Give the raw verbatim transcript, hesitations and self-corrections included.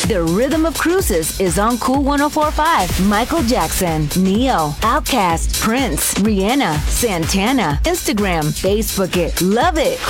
The Rhythm of Cruises is on Cool one oh four point five. Michael Jackson, Neo, Outkast, Prince, Rihanna, Santana. Instagram, Facebook it, love it.